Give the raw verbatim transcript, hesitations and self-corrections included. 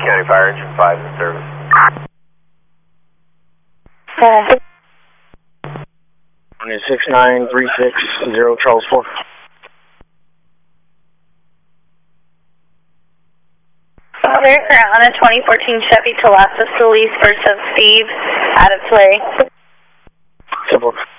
County Fire Engine five in service. six nine three six zero Charles four. We're on a twenty fourteen Chevy Talassa Solis, first of Steve, out of play. Simple.